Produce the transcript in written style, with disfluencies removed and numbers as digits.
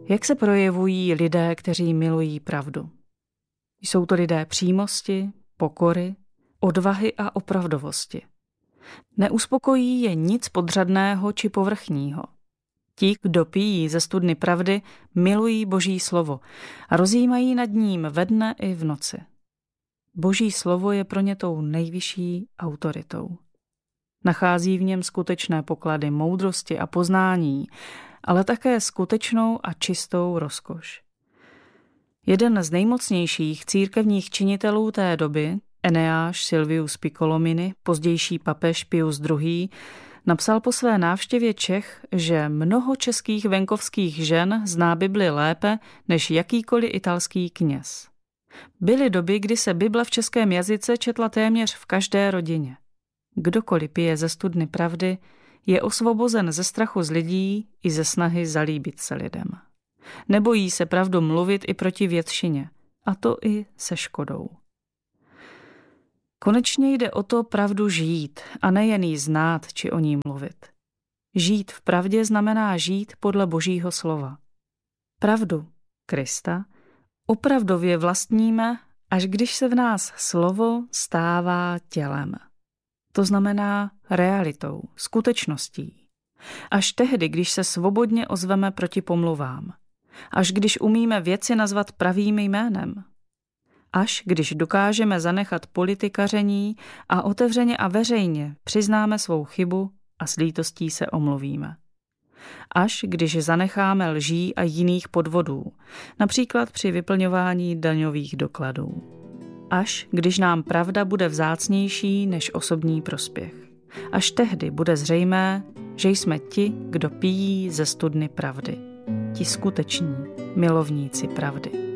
Jak se projevují lidé, kteří milují pravdu? Jsou to lidé přímosti, pokory, odvahy a opravdovosti. Neuspokojí je nic podřadného či povrchního. Ti, kdo pijí ze studny pravdy, milují Boží slovo a rozjímají nad ním ve dne i v noci. Boží slovo je pro ně tou nejvyšší autoritou. Nachází v něm skutečné poklady moudrosti a poznání, ale také skutečnou a čistou rozkoš. Jeden z nejmocnějších církevních činitelů té doby, Eneáš Silvius Piccolomini, pozdější papež Pius II., napsal po své návštěvě Čech, že mnoho českých venkovských žen zná Bibli lépe než jakýkoliv italský kněz. Byly doby, kdy se Bible v českém jazyce četla téměř v každé rodině. Kdokoliv pije ze studny pravdy, je osvobozen ze strachu z lidí i ze snahy zalíbit se lidem. Nebojí se pravdu mluvit i proti většině, a to i se škodou. Konečně jde o to pravdu žít a nejen jí znát či o ní mluvit. Žít v pravdě znamená žít podle Božího slova. Pravdu, Krista, opravdově vlastníme, až když se v nás slovo stává tělem. To znamená realitou, skutečností. Až tehdy, když se svobodně ozveme proti pomluvám. Až když umíme věci nazvat pravým jménem. Až když dokážeme zanechat politikaření a otevřeně a veřejně přiznáme svou chybu a s lítostí se omluvíme. Až když zanecháme lží a jiných podvodů, například při vyplňování daňových dokladů. Až když nám pravda bude vzácnější než osobní prospěch. Až tehdy bude zřejmé, že jsme ti, kdo pijí ze studny pravdy. Ti skuteční milovníci pravdy.